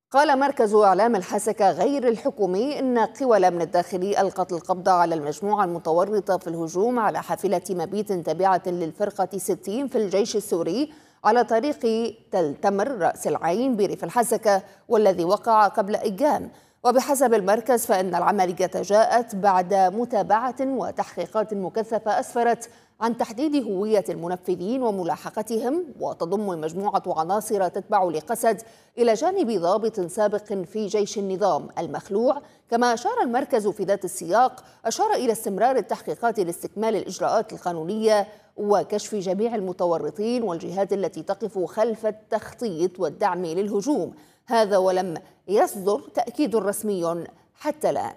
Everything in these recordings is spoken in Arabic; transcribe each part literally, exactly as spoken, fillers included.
قال مركز إعلام الحسكة غير الحكومي إن قوى الأمن الداخلي ألقت القبض على المجموعة المتورطة في الهجوم على حافلة مبيت تابعة للفرقة ستين في الجيش السوري على طريق تل تمر رأس العين بريف الحسكة، والذي وقع قبل أيام. وبحسب المركز فإن العملية جاءت بعد متابعة وتحقيقات مكثفة أسفرت عن تحديد هوية المنفذين وملاحقتهم، وتضم المجموعة عناصر تتبع لقسد إلى جانب ضابط سابق في جيش النظام المخلوع. كما أشار المركز في ذات السياق أشار إلى استمرار التحقيقات لاستكمال الإجراءات القانونية وكشف جميع المتورطين والجهات التي تقف خلف التخطيط والدعم للهجوم، هذا ولم يصدر تأكيد رسمي حتى الآن.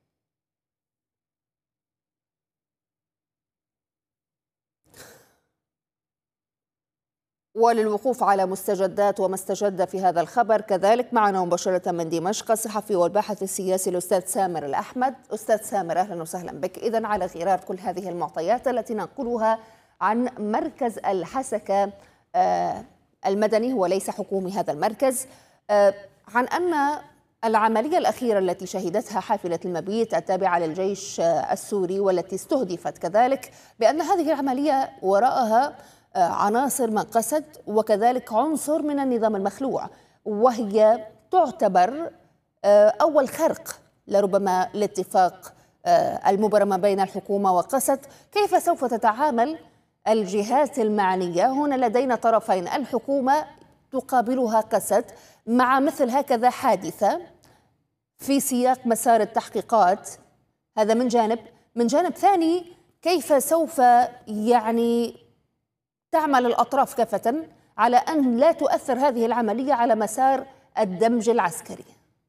وللوقوف على مستجدات وما استجد في هذا الخبر كذلك معنا مباشرة من دمشق الصحفي والباحث السياسي الأستاذ سامر الأحمد. أستاذ سامر، أهلا وسهلا بك. إذن على غرار كل هذه المعطيات التي ننقلها عن مركز الحسكة المدني وليس حكومي هذا المركز، عن أن العملية الأخيرة التي شهدتها حافلة المبيت التابعة للجيش السوري والتي استهدفت كذلك، بأن هذه العملية وراءها عناصر من قسد وكذلك عنصر من النظام المخلوع، وهي تعتبر أول خرق لربما الاتفاق المبرم بين الحكومة وقسد. كيف سوف تتعامل الجهات المعنية؟ هنا لدينا طرفين، الحكومة تقابلها قسد مع مثل هكذا حادثة في سياق مسار التحقيقات، هذا من جانب. من جانب ثاني، كيف سوف يعني تعمل الأطراف كافة على أن لا تؤثر هذه العملية على مسار الدمج العسكري؟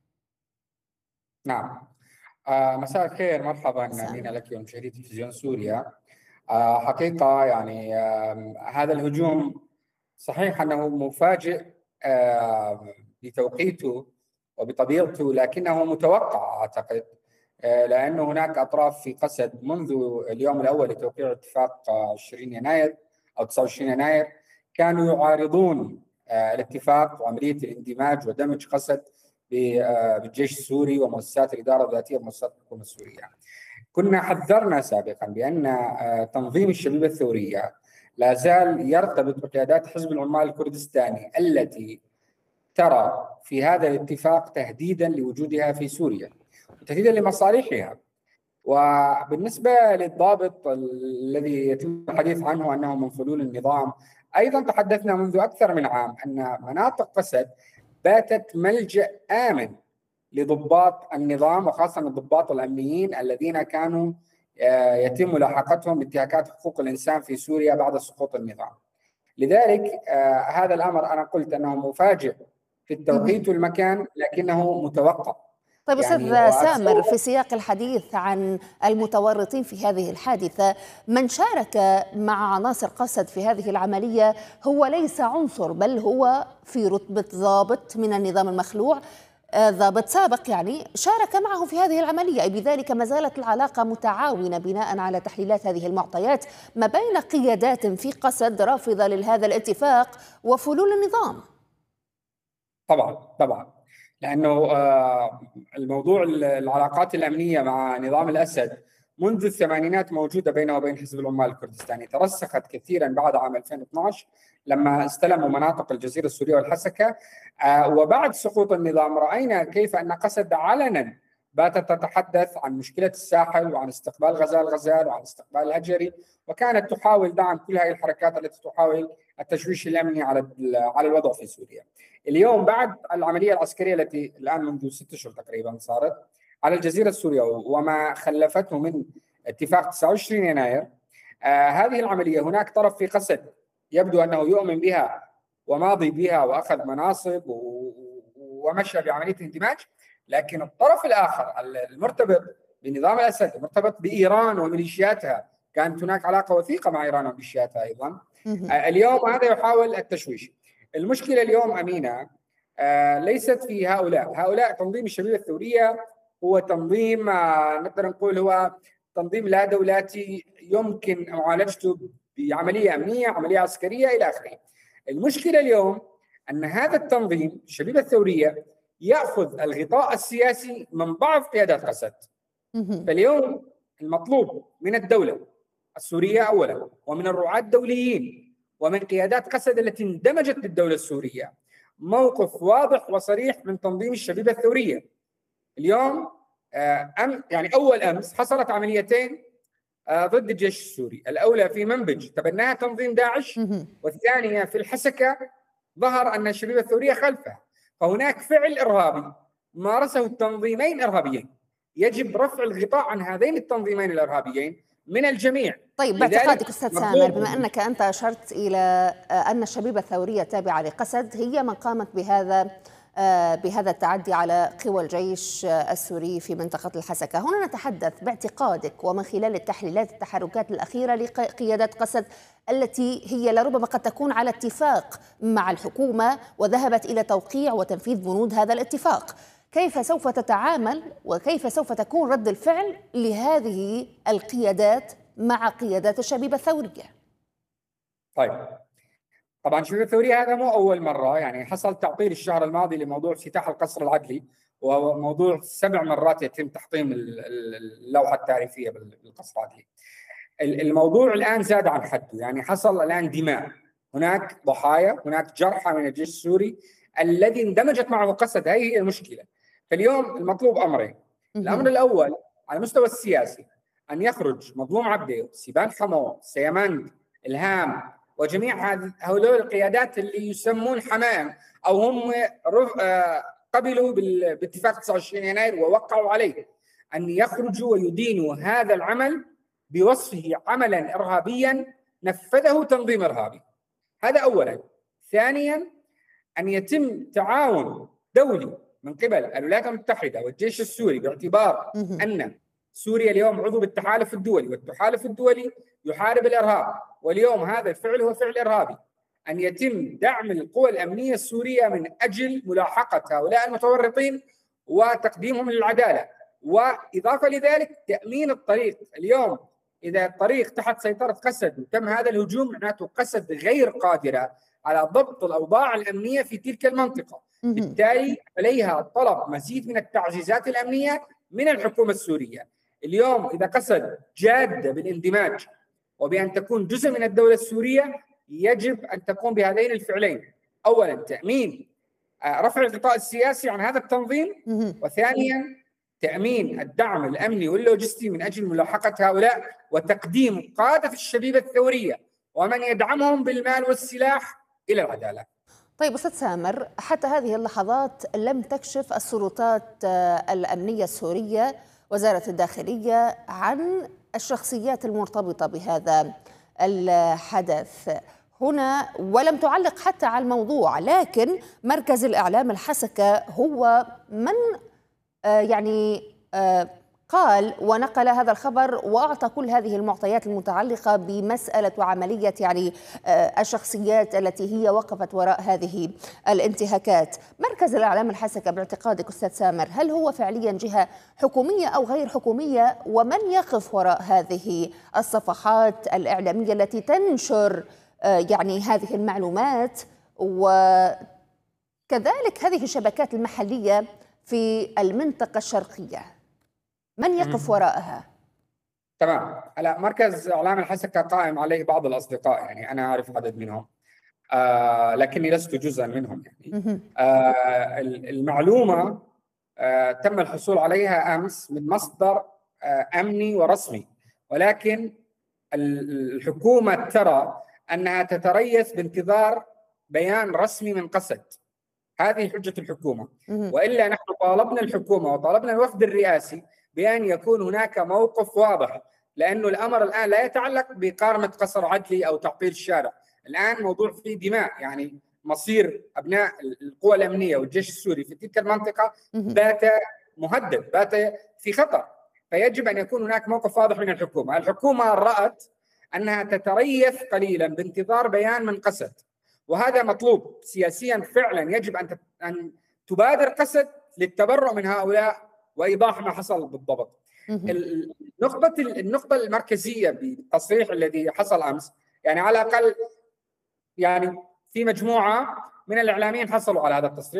نعم، آه مساء الخير، مرحبا أمينة لك ومشاهدي تلفزيون سوريا. آه حقيقة يعني آه هذا الهجوم صحيح أنه مفاجئ آه بتوقيته وبطبيعته، لكنه متوقع أعتقد، آه لأنه هناك أطراف في قسد منذ اليوم الأول لتوقيع اتفاق عشرين يناير أو تسعة وعشرين يناير كانوا يعارضون آه الاتفاق وعملية الاندماج ودمج قسد بالجيش السوري ومؤسسات الإدارة الذاتية ومؤسسات الحكومة السورية. كنا حذرنا سابقا بأن آه تنظيم الشبيبة الثورية لا زال يرتبط بقيادات حزب العمال الكردستاني التي ترى في هذا الاتفاق تهديدا لوجودها في سوريا وتهديدا لمصالحها. وبالنسبة للضابط الذي يتم الحديث عنه أنه من فلول النظام، أيضا تحدثنا منذ أكثر من عام أن مناطق قسد باتت ملجأ آمن لضباط النظام وخاصة الضباط الأمنيين الذين كانوا يتم ملاحقتهم بانتهاكات حقوق الإنسان في سوريا بعد سقوط النظام. لذلك هذا الأمر أنا قلت أنه مفاجئ في التوقيت والمكان لكنه متوقع. طيب أستاذ يعني سامر، في سياق الحديث عن المتورطين في هذه الحادثة، من شارك مع عناصر قسد في هذه العملية هو ليس عنصر، بل هو في رتبة ضابط من النظام المخلوع، ضابط سابق يعني شارك معه في هذه العملية، بذلك ما زالت العلاقة متعاونة بناء على تحليلات هذه المعطيات ما بين قيادات في قسد رافضة لهذا الاتفاق وفلول النظام. طبعا طبعا لأنه الموضوع العلاقات الأمنية مع نظام الأسد منذ الثمانينات موجودة بينه وبين حزب العمال الكردستاني، ترسخت كثيرا بعد عام ألفين واثني عشر لما استلموا مناطق الجزيرة السورية والحسكة. وبعد سقوط النظام رأينا كيف أن قسد علنا باتت تتحدث عن مشكلة الساحل وعن استقبال غزال غزال وعن استقبال الهجري، وكانت تحاول دعم كل هذه الحركات التي تحاول التشويش الأمني على على الوضع في سوريا. اليوم بعد العملية العسكرية التي الآن منذ ست أشهر تقريبا صارت على الجزيرة السورية وما خلفته من اتفاق تسعة وعشرين يناير، آه هذه العملية هناك طرف في قسد يبدو أنه يؤمن بها وماضي بها وأخذ مناصب ومشى بعملية اندماج، لكن الطرف الآخر المرتبط بنظام الأسد المرتبط بإيران وميليشياتها، كانت هناك علاقة وثيقة مع إيران وميليشياتها أيضا، آه اليوم هذا يحاول التشويش. المشكلة اليوم أمينة آه ليست في هؤلاء، هؤلاء تنظيم الشبيبة الثورية هو تنظيم آه نقدر نقول هو تنظيم لا دولاتي يمكن معالجته بعملية أمنية، عملية عسكرية إلى آخره. المشكلة اليوم أن هذا التنظيم الشبيبة الثورية يأخذ الغطاء السياسي من بعض قيادات قسد. فاليوم المطلوب من الدولة السورية أولا، ومن الرعاة الدوليين، ومن قيادات قسد التي اندمجت للدولة السورية، موقف واضح وصريح من تنظيم الشبيبة الثورية. اليوم أم يعني أول أمس حصلت عمليتين ضد الجيش السوري، الأولى في منبج تبناها تنظيم داعش، والثانية في الحسكة ظهر أن الشبيبة الثورية خلفها. فهناك فعل إرهابي مارسه التنظيمين إرهابيين، يجب رفع الغطاء عن هذين التنظيمين الإرهابيين من الجميع. طيب باعتقادك أستاذ سامر، بما أنك أنت أشرت إلى أن الشبيبة الثورية تابعة لقسد هي من قامت بهذا بهذا التعدي على قوى الجيش السوري في منطقة الحسكة، هنا نتحدث باعتقادك ومن خلال التحليلات التحركات الأخيرة لقيادات قسد التي هي لربما قد تكون على اتفاق مع الحكومة وذهبت إلى توقيع وتنفيذ بنود هذا الاتفاق، كيف سوف تتعامل وكيف سوف تكون رد الفعل لهذه القيادات مع قيادات الشبيبة الثورية؟ طيب طبعا الشبيبة الثورية هذا مو أول مرة، يعني حصل تعطيل الشهر الماضي لموضوع افتتاح القصر العدلي، وموضوع سبع مرات يتم تحطيم اللوحة التعريفية بالقصر العدلي. الموضوع الآن زاد عن حده، يعني حصل الآن دماء، هناك ضحايا، هناك جرحى من الجيش السوري الذي اندمجت معه قسد، هذه هي المشكلة. فاليوم المطلوب أمرين، الأمر الأول على المستوى السياسي أن يخرج مظلوم عبده، سيبان حمو، سيماند، إلهام، وجميع هؤلاء القيادات اللي يسمون حمائم أو هم قبلوا باتفاق تسعة وعشرين يناير ووقعوا عليه، أن يخرجوا ويدينوا هذا العمل بوصفه عملا إرهابيا نفذه تنظيم إرهابي. هذا أولا. ثانيا أن يتم تعاون دولي من قبل الولايات المتحدة والجيش السوري، باعتبار أن سوريا اليوم عضو بالتحالف الدولي، والتحالف الدولي يحارب الإرهاب، واليوم هذا الفعل هو فعل إرهابي. أن يتم دعم القوى الأمنية السورية من أجل ملاحقة هؤلاء المتورطين وتقديمهم للعدالة، وإضافة لذلك تأمين الطريق. اليوم إذا الطريق تحت سيطرة قسد وتم هذا الهجوم، معناته قسد غير قادرة على ضبط الأوضاع الأمنية في تلك المنطقة، بالتالي عليها طلب مزيد من التعزيزات الأمنية من الحكومة السورية. اليوم إذا قسد جادة بالاندماج وبأن تكون جزء من الدولة السورية، يجب أن تقوم بهذين الفعلين، أولا تأمين رفع الغطاء السياسي عن هذا التنظيم، وثانيا تأمين الدعم الأمني واللوجستي من أجل ملاحقة هؤلاء وتقديم قادة الشبيبة الثورية ومن يدعمهم بالمال والسلاح إلى العدالة. طيب أستاذ سامر، حتى هذه اللحظات لم تكشف السلطات الأمنية السورية وزارة الداخلية عن الشخصيات المرتبطة بهذا الحدث هنا، ولم تعلق حتى على الموضوع، لكن مركز الإعلام الحسكة هو من يعني قال ونقل هذا الخبر وأعطى كل هذه المعطيات المتعلقة بمسألة وعملية يعني الشخصيات التي هي وقفت وراء هذه الانتهاكات. مركز الإعلام الحسكة باعتقادك أستاذ سامر، هل هو فعليا جهة حكومية أو غير حكومية؟ ومن يقف وراء هذه الصفحات الإعلامية التي تنشر يعني هذه المعلومات، وكذلك هذه الشبكات المحلية في المنطقة الشرقية، من يقف وراءها؟ تمام. على مركز إعلام الحسكة قائم عليه بعض الأصدقاء، يعني أنا أعرف عدد منهم، آه لكني لست جزءا منهم. يعني آه المعلومة آه تم الحصول عليها أمس من مصدر آه أمني ورسمي، ولكن الحكومة ترى أنها تتريث بانتظار بيان رسمي من قسد. هذه حجة الحكومة، وإلا نحن طالبنا الحكومة وطالبنا الوفد الرئاسي بأن يكون هناك موقف واضح، لأنه الأمر الآن لا يتعلق بقارمة قصر عدلي أو تعطيل الشارع، الآن موضوع فيه دماء، يعني مصير أبناء القوى الأمنية والجيش السوري في تلك المنطقة بات مهدد، بات في خطر، فيجب أن يكون هناك موقف واضح من الحكومة. الحكومة رأت أنها تتريث قليلا بانتظار بيان من قسد، وهذا مطلوب سياسيا فعلا. يجب أن أن تبادر قسد للتبرؤ من هؤلاء وإيضاح ما حصل بالضبط. النقطة النقطة المركزية بالتصريح الذي حصل أمس، يعني على الأقل يعني في مجموعة من الإعلاميين حصلوا على هذا التصريح،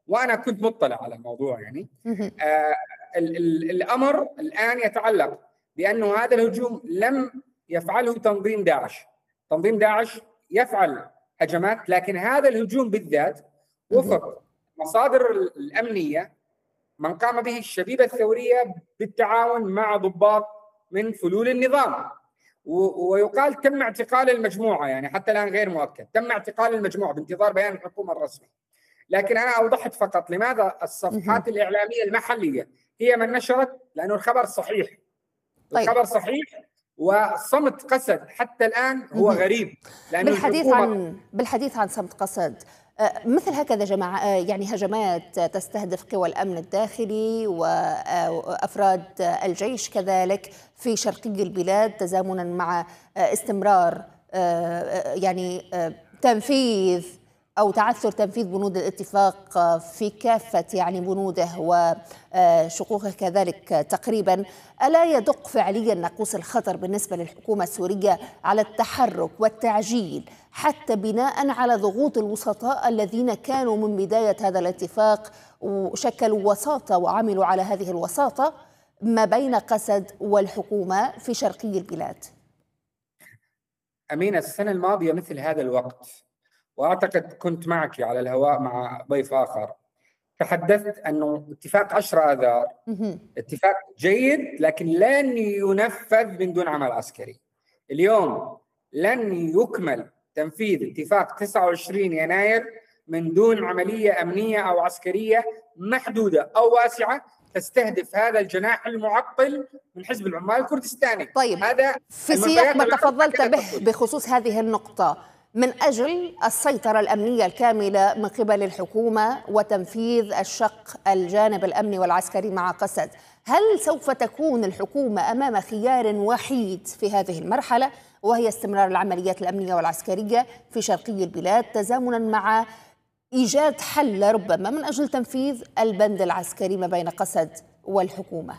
وانا كنت مطلع على الموضوع يعني. آه ال ال الامر الان يتعلق بانه هذا الهجوم لم يفعله تنظيم داعش. تنظيم داعش يفعل هجمات، لكن هذا الهجوم بالذات وفق مصادر الامنيه من قام به الشبيبه الثوريه بالتعاون مع ضباط من فلول النظام. ويقال تم اعتقال المجموعه، يعني حتى الان غير مؤكد، تم اعتقال المجموعه بانتظار بيان الحكومه الرسمي. لكن انا اوضحت فقط لماذا الصفحات الاعلاميه المحليه هي من نشرت، لانه الخبر صحيح. طيب. الخبر صحيح، وصمت قسد حتى الان هو غريب. لانه بالحديث عن بالحديث عن صمت قسد، مثل هكذا جماعة يعني هجمات تستهدف قوى الأمن الداخلي وأفراد الجيش كذلك في شرقي البلاد، تزامنا مع استمرار يعني تنفيذ أو تعثر تنفيذ بنود الاتفاق في كافة يعني بنوده وشقوقه كذلك تقريبا، ألا يدق فعليا ناقوس الخطر بالنسبة للحكومة السورية على التحرك والتعجيل حتى بناء على ضغوط الوسطاء الذين كانوا من بداية هذا الاتفاق وشكلوا وساطة وعملوا على هذه الوساطة ما بين قسد والحكومة في شرقي البلاد؟ أمينة، السنة الماضية مثل هذا الوقت، وأعتقد كنت معك على الهواء مع ضيف آخر، تحدثت أنه اتفاق عشرة آذار اتفاق جيد لكن لن ينفذ من دون عمل عسكري. اليوم لن يكمل تنفيذ اتفاق تسعة وعشرين يناير من دون عملية أمنية أو عسكرية محدودة أو واسعة تستهدف هذا الجناح المعطل من حزب العمال الكردستاني. طيب، هذا في سياق ما تفضلت به بخصوص هذه النقطة، من أجل السيطرة الأمنية الكاملة من قبل الحكومة وتنفيذ الشق الجانب الأمني والعسكري مع قسد، هل سوف تكون الحكومة أمام خيار وحيد في هذه المرحلة وهي استمرار العمليات الأمنية والعسكرية في شرقي البلاد تزامنا مع إيجاد حل ربما من أجل تنفيذ البند العسكري ما بين قسد والحكومة؟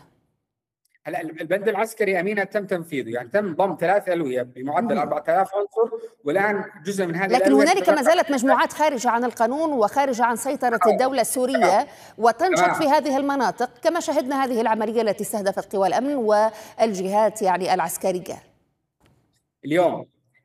هلا البند العسكري أمينة تم تنفيذه، يعني تم ضم ثلاث ألوية بمعدل أربعة آلاف عنصر، والآن جزء من هذه لكن هنالك ما زالت مجموعات خارجة عن القانون وخارجة عن سيطرة الدولة السورية وتنشط في هذه المناطق، كما شهدنا هذه العملية التي استهدفت قوى الأمن والجهات يعني العسكرية. اليوم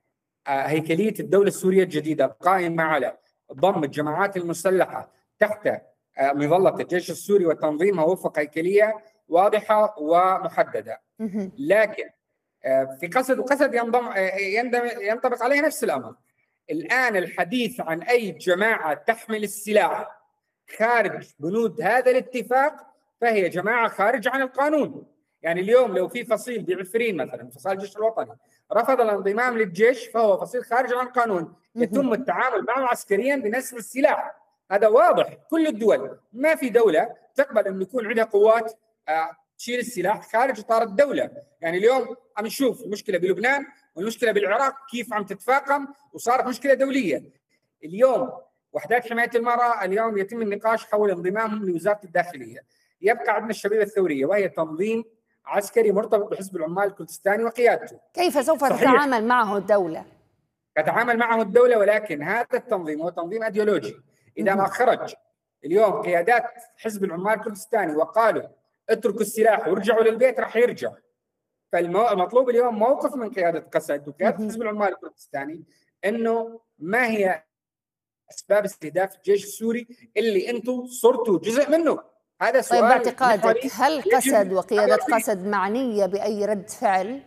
هيكلية الدولة السورية الجديدة قائمة على ضم الجماعات المسلحة تحت مظلة الجيش السوري وتنظيمها وفق هيكلية واضحة ومحددة. لكن في قسد وقسد ينضم ينطبق عليه نفس الأمر. الآن الحديث عن أي جماعة تحمل السلاح خارج بنود هذا الاتفاق فهي جماعة خارج عن القانون. يعني اليوم لو في فصيل بعفرين مثلا، فصائل الجيش الوطني، رفض الانضمام للجيش فهو فصيل خارج عن القانون، يتم التعامل معه عسكريا بنسب السلاح. هذا واضح، كل الدول، ما في دولة تقبل أن يكون عندها قوات تشيل السلاح خارج إطار الدولة. يعني اليوم عم نشوف المشكلة بلبنان والمشكلة بالعراق كيف عم تتفاقم وصارت مشكلة دولية. اليوم وحدات حماية المرأة اليوم يتم النقاش حول انضمامهم لوزارة الداخلية. يبقى عندنا الشبيبة الثورية وهي تنظيم عسكري مرتبط بحزب العمال الكردستاني وقيادته. كيف سوف تتعامل معه الدولة؟ تتعامل معه الدولة، ولكن هذا التنظيم هو تنظيم أيديولوجي. إذا ما خرج اليوم قيادات حزب العمال الكردستاني وقالوا اتركوا السلاح وارجعوا للبيت راح يرجع. فالمطلوب اليوم موقف من قيادة قسد وقيادة حزب العمال الكردستاني انه ما هي اسباب استهداف الجيش السوري اللي انتم صرتوا جزء منه. هذا سؤال. طيب، باعتقادك هل قسد وقيادة قسد معنية بأي رد فعل؟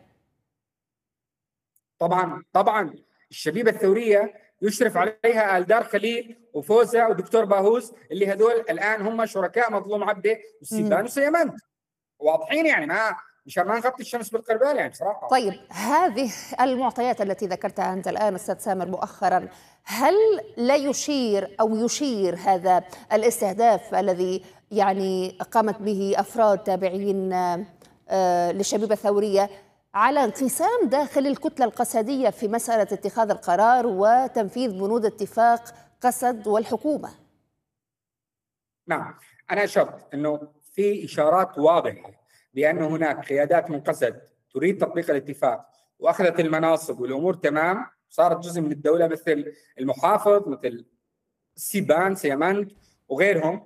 طبعا طبعا الشبيبة الثورية يشرف عليها آلدار خليل وفوزة ودكتور باهوز اللي هذول الآن هم شركاء مظلوم عبده والسيبان وسيمنت، واضحين يعني ما مشان ما نغطي الشمس بالقربال يعني بصراحة. طيب، هذه المعطيات التي ذكرتها أنت الآن أستاذ سامر مؤخرا، هل لا يشير أو يشير هذا الاستهداف الذي يعني قامت به أفراد تابعين للشبيبة الثورية على انقسام داخل الكتلة القسدية في مسألة اتخاذ القرار وتنفيذ بنود اتفاق قسد والحكومة؟ نعم، أنا أشرت أنه في إشارات واضحة بأن هناك قيادات من قسد تريد تطبيق الاتفاق وأخذت المناصب والأمور تمام، صارت جزء من الدولة مثل المحافظ مثل سيبان سيمنت وغيرهم.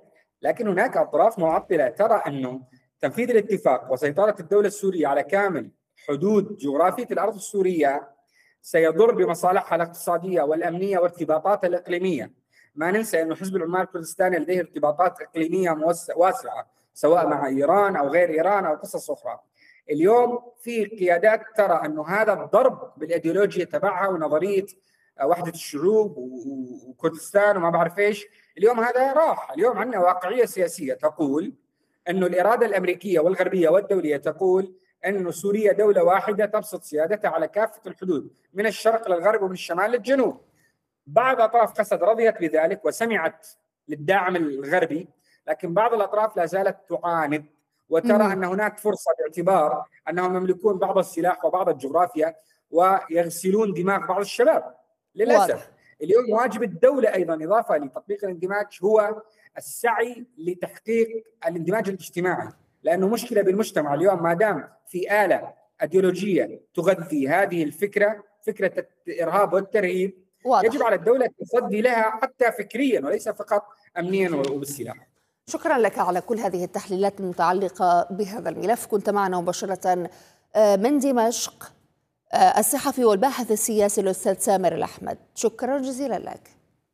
لكن هناك أطراف معطلة ترى أنه تنفيذ الاتفاق وسيطرة الدولة السورية على كامل حدود جغرافية الأرض السورية سيضر بمصالحها الاقتصادية والأمنية وارتباطاتها الإقليمية. ما ننسى أن حزب العمال الكردستاني لديه ارتباطات إقليمية واسعة سواء مع إيران أو غير إيران أو قصص أخرى. اليوم في قيادات ترى أنه هذا الضرب بالإيديولوجيا تبعها ونظرية وحدة الشعوب وكردستان وما بعرف إيش، اليوم هذا راح. اليوم عندنا واقعية سياسية تقول أنه الإرادة الأمريكية والغربية والدولية تقول أن سوريا دولة واحدة تبسط سيادتها على كافة الحدود من الشرق للغرب ومن الشمال للجنوب. بعض أطراف قسد رضيت بذلك وسمعت للداعم الغربي، لكن بعض الأطراف لا زالت تعاند وترى أن هناك فرصة باعتبار أنهم يملكون بعض السلاح وبعض الجغرافيا ويغسلون دماغ بعض الشباب. للأسف اليوم واجب الدولة أيضا إضافة لتطبيق الاندماج هو السعي لتحقيق الاندماج الاجتماعي، لأنه مشكلة بالمجتمع اليوم ما دام في آلة أيديولوجية تغذي هذه الفكرة، فكرة الإرهاب والترهيب، واضح. يجب على الدولة التصدي لها حتى فكريا وليس فقط أمنيا وبالسلاح. شكرا لك على كل هذه التحليلات المتعلقة بهذا الملف. كنت معنا مباشرة من دمشق الصحفي والباحث السياسي الأستاذ سامر الأحمد، شكرا جزيلا لك.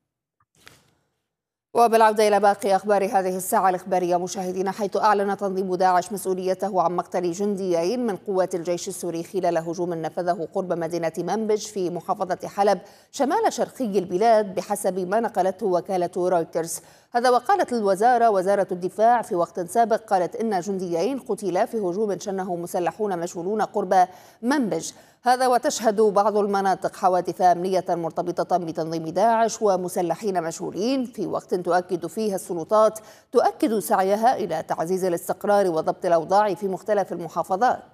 وبالعودة إلى باقي أخبار هذه الساعة الإخبارية مشاهدينا، حيث أعلن تنظيم داعش مسؤوليته عن مقتل جنديين من قوات الجيش السوري خلال هجوم نفذه قرب مدينة منبج في محافظة حلب شمال شرقي البلاد بحسب ما نقلته وكالة رويترز. هذا وقالت الوزارة وزارة الدفاع في وقت سابق قالت إن جنديين قتلا في هجوم شنه مسلحون مشغولون قرب منبج. هذا وتشهد بعض المناطق حوادث أمنية مرتبطة بتنظيم داعش ومسلحين مشهورين، في وقت تؤكد فيها السلطات تؤكد سعيها إلى تعزيز الاستقرار وضبط الأوضاع في مختلف المحافظات.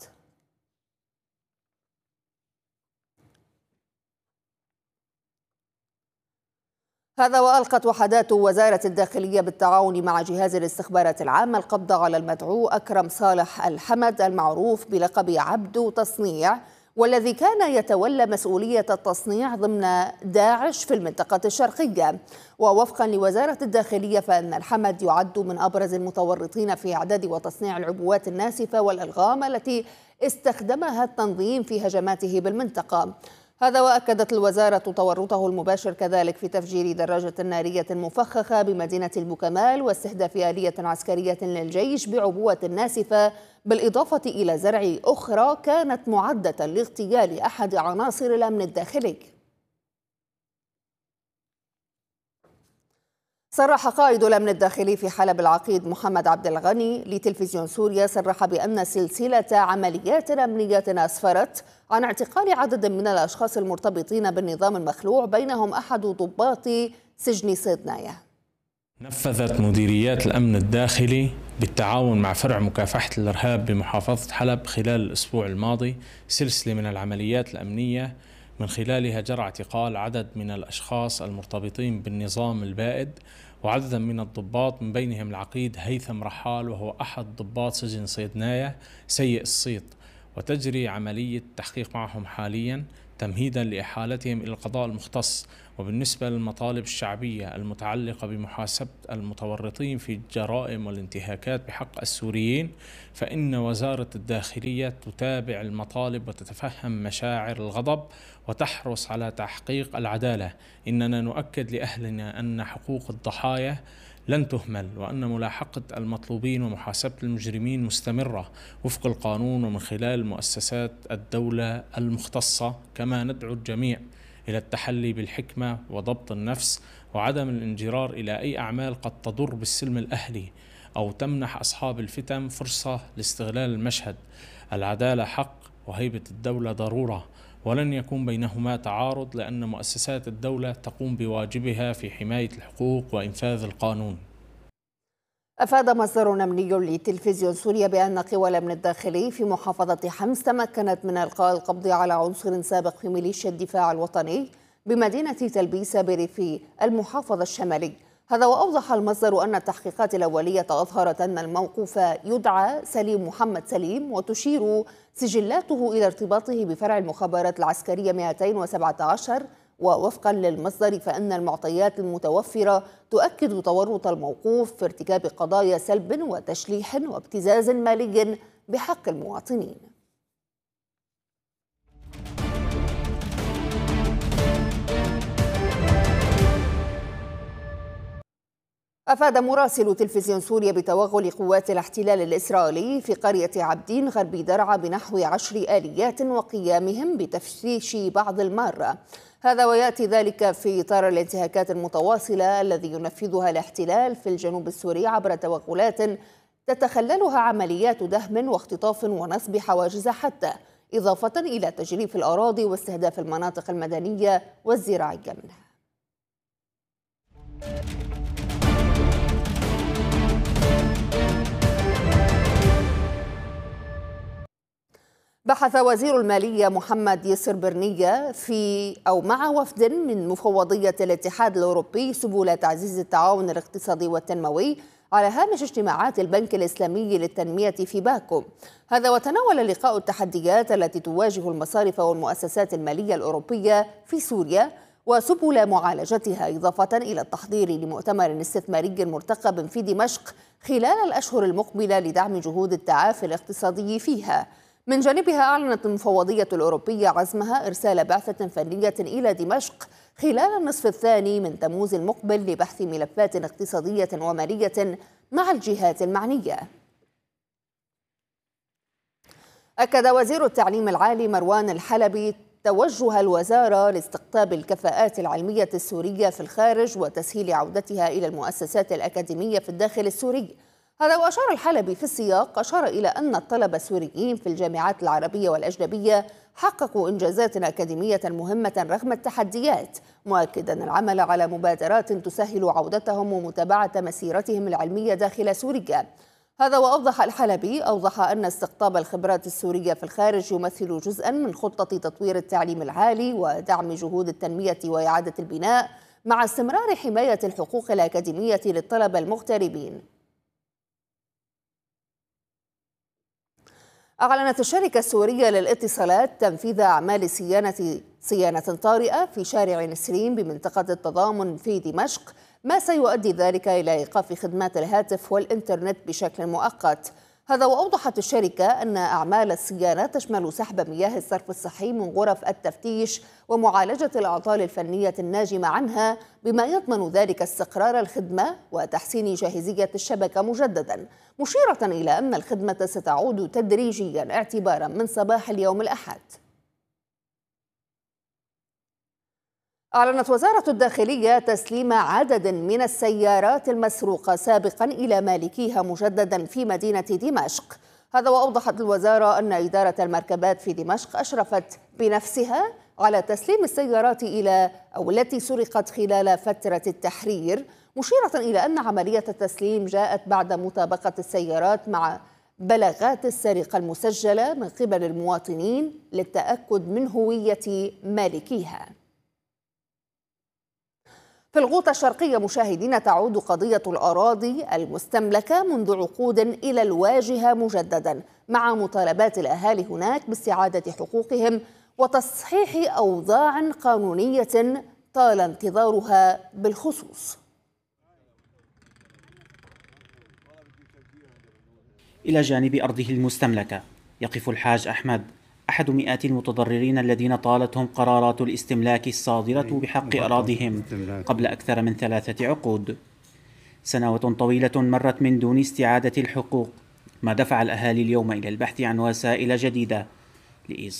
هذا وألقت وحدات وزارة الداخلية بالتعاون مع جهاز الاستخبارات العامة القبض على المدعو أكرم صالح الحمد المعروف بلقب عبد تصنيع، والذي كان يتولى مسؤولية التصنيع ضمن داعش في المنطقة الشرقية. ووفقا لوزارة الداخلية فإن الحمد يعد من أبرز المتورطين في إعداد وتصنيع العبوات الناسفة والألغام التي استخدمها التنظيم في هجماته بالمنطقة. هذا وأكدت الوزارة تورطه المباشر كذلك في تفجير دراجة نارية مفخخة بمدينة البوكمال واستهداف آلية عسكرية للجيش بعبوة ناسفة، بالإضافة إلى زرع أخرى كانت معدة لاغتيال أحد عناصر الأمن الداخلي. صرح قائد الأمن الداخلي في حلب العقيد محمد عبد الغني لتلفزيون سوريا صرح بأن سلسلة عمليات أمنية أسفرت عن اعتقال عدد من الأشخاص المرتبطين بالنظام المخلوع، بينهم أحد ضباط سجن صيدناية. نفذت مديريات الأمن الداخلي بالتعاون مع فرع مكافحة الإرهاب بمحافظة حلب خلال الأسبوع الماضي سلسلة من العمليات الأمنية من خلالها جرى اعتقال عدد من الأشخاص المرتبطين بالنظام البائد وعددا من الضباط، من بينهم العقيد هيثم رحال وهو أحد ضباط سجن صيدناية سيء الصيت، وتجري عملية تحقيق معهم حاليا تمهيدا لإحالتهم إلى القضاء المختص. وبالنسبة للمطالب الشعبية المتعلقة بمحاسبة المتورطين في الجرائم والانتهاكات بحق السوريين، فإن وزارة الداخلية تتابع المطالب وتتفهم مشاعر الغضب وتحرص على تحقيق العدالة. إننا نؤكد لأهلنا أن حقوق الضحايا لن تهمل، وأن ملاحقة المطلوبين ومحاسبة المجرمين مستمرة وفق القانون ومن خلال مؤسسات الدولة المختصة. كما ندعو الجميع إلى التحلي بالحكمة وضبط النفس وعدم الانجرار إلى أي أعمال قد تضر بالسلم الأهلي أو تمنح أصحاب الفتن فرصة لاستغلال المشهد. العدالة حق وهيبة الدولة ضرورة، ولن يكون بينهما تعارض، لأن مؤسسات الدولة تقوم بواجبها في حماية الحقوق وإنفاذ القانون. أفاد مصدر أمني لتلفزيون سوريا بأن قوى الأمن الداخلي في محافظة حمص تمكنت من إلقاء القبض على عنصر سابق في ميليشيا الدفاع الوطني بمدينة تلبيسة بريف المحافظة الشمالي. هذا وأوضح المصدر أن التحقيقات الأولية أظهرت أن الموقوف يدعى سليم محمد سليم، وتشير سجلاته إلى ارتباطه بفرع المخابرات العسكرية مئتين وسبعة عشر ووفقا للمصدر فإن المعطيات المتوفرة تؤكد تورط الموقوف في ارتكاب قضايا سلب وتشليح وابتزاز مالي بحق المواطنين. أفاد مراسل تلفزيون سوريا بتوغل قوات الاحتلال الإسرائيلي في قرية عبدين غربي درعا بنحو عشر آليات وقيامهم بتفتيش بعض المارة. هذا ويأتي ذلك في إطار الانتهاكات المتواصلة الذي ينفذها الاحتلال في الجنوب السوري عبر توغلات تتخللها عمليات دهم واختطاف ونصب حواجز حتى، إضافة إلى تجريف الأراضي واستهداف المناطق المدنية والزراعية منها. بحث وزير المالية محمد يسر برنية في أو مع وفد من مفوضية الاتحاد الأوروبي سبل تعزيز التعاون الاقتصادي والتنموي على هامش اجتماعات البنك الإسلامي للتنمية في باكو. هذا وتناول اللقاء التحديات التي تواجه المصارف والمؤسسات المالية الأوروبية في سوريا وسبل معالجتها، إضافة إلى التحضير لمؤتمر استثماري مرتقب في دمشق خلال الأشهر المقبلة لدعم جهود التعافي الاقتصادي فيها. من جانبها أعلنت المفوضية الأوروبية عزمها إرسال بعثة فنية إلى دمشق خلال النصف الثاني من تموز المقبل لبحث ملفات اقتصادية ومالية مع الجهات المعنية. أكد وزير التعليم العالي مروان الحلبي توجه الوزارة لاستقطاب الكفاءات العلمية السورية في الخارج وتسهيل عودتها إلى المؤسسات الأكاديمية في الداخل السوري. هذا وأشار الحلبي في السياق أشار إلى أن الطلبة السوريين في الجامعات العربية والأجنبية حققوا إنجازات أكاديمية مهمة رغم التحديات، مؤكدا العمل على مبادرات تسهل عودتهم ومتابعة مسيرتهم العلمية داخل سوريا. هذا وأوضح الحلبي أوضح أن استقطاب الخبرات السورية في الخارج يمثل جزءا من خطة تطوير التعليم العالي ودعم جهود التنمية وإعادة البناء مع استمرار حماية الحقوق الأكاديمية للطلبة المغتربين. أعلنت الشركة السورية للاتصالات تنفيذ أعمال صيانة صيانة طارئة في شارع نسرين بمنطقة التضامن في دمشق، ما سيؤدي ذلك إلى إيقاف خدمات الهاتف والإنترنت بشكل مؤقت. هذا وأوضحت الشركة أن أعمال الصيانة تشمل سحب مياه الصرف الصحي من غرف التفتيش ومعالجة الأعطال الفنية الناجمة عنها، بما يضمن ذلك استقرار الخدمة وتحسين جاهزية الشبكة مجددا، مشيرة إلى أن الخدمة ستعود تدريجيا اعتبارا من صباح اليوم الأحد. أعلنت وزارة الداخلية تسليم عدد من السيارات المسروقة سابقا إلى مالكيها مجددا في مدينة دمشق. هذا وأوضحت الوزارة أن إدارة المركبات في دمشق أشرفت بنفسها على تسليم السيارات إلى أو التي سرقت خلال فترة التحرير، مشيرة إلى أن عملية التسليم جاءت بعد مطابقة السيارات مع بلاغات السرقة المسجلة من قبل المواطنين للتأكد من هوية مالكيها. في الغوطة الشرقية مشاهدين تعود قضية الأراضي المستملكة منذ عقود إلى الواجهة مجددا، مع مطالبات الأهالي هناك باستعادة حقوقهم وتصحيح أوضاع قانونية طال انتظارها بالخصوص. إلى جانب أرضه المستملكة يقف الحاج أحمد، أحد مئات المتضررين الذين طالتهم قرارات الاستملاك الصادرة بحق أراضيهم قبل أكثر من ثلاثة عقود. سنوات طويلة مرت من دون استعادة الحقوق، ما دفع الأهالي اليوم إلى البحث عن وسائل جديدة لإيصال